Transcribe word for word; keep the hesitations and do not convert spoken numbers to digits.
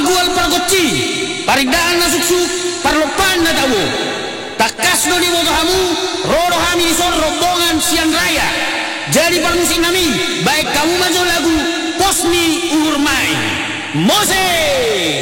pargual pargoci paridaan na suksuk parlopan na tamu takas no di hamu roro hami di sor rombongan siang raya jadi permusik nami baik kamu maju lagu posmi urmai Mose